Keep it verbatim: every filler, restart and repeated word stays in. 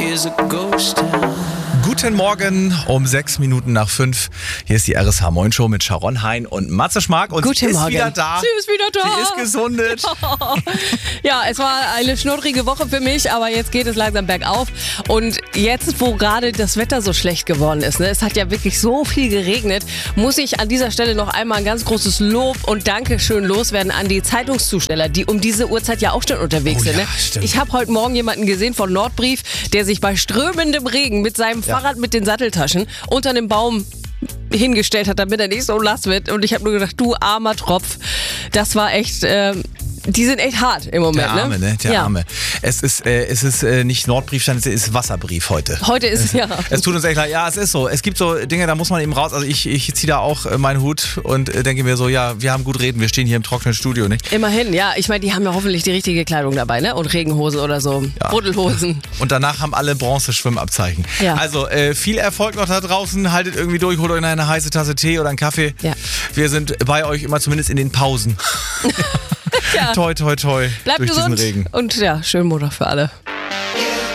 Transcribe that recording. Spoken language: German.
is a ghost town. Guten Morgen um sechs Minuten nach fünf. Hier ist die R S H Moin Show mit Sharon Hein und Matze Schmark. Und Guten sie ist Morgen. wieder da. Sie ist wieder da. Sie ist gesundet. Ja, es war eine schnurrige Woche für mich, aber jetzt geht es langsam bergauf. Und jetzt, wo gerade das Wetter so schlecht geworden ist, ne, es hat ja wirklich so viel geregnet, muss ich an dieser Stelle noch einmal ein ganz großes Lob und Dankeschön loswerden an die Zeitungszusteller, die um diese Uhrzeit ja auch schon unterwegs Oh sind. ja, Ne? stimmt. Ich habe heute Morgen jemanden gesehen von Nordbrief, der sich bei strömendem Regen mit seinem Ja. Fahrrad mit den Satteltaschen unter einem Baum hingestellt hat, damit er nicht so nass wird. Und ich habe nur gedacht, du armer Tropf, das war echt... Ähm, Die sind echt hart im Moment, Der Arme, ne? Der ja. Arme. Es ist, äh, es ist äh, nicht Nordbriefstand, es ist Wasserbrief heute. Heute ist ja. Es tut uns echt leid. Ja, es ist so. Es gibt so Dinge, da muss man eben raus. Also ich, ich ziehe da auch äh, meinen Hut und äh, denke mir so, ja, wir haben gut reden, wir stehen hier im trockenen Studio, nicht? Immerhin, ja. Ich meine, die haben ja hoffentlich die richtige Kleidung dabei, ne? Und Regenhosen oder so. Ja. Buddelhosen. Und danach haben alle Bronze-Schwimmabzeichen. Ja. Also äh, viel Erfolg noch da draußen. Haltet irgendwie durch, holt euch eine heiße Tasse Tee oder einen Kaffee. Ja. Wir sind bei euch immer zumindest in den Pausen. Ja. Toi, toi, toi. Bleibt durch gesund diesen Regen. und ja, schönen Montag für alle.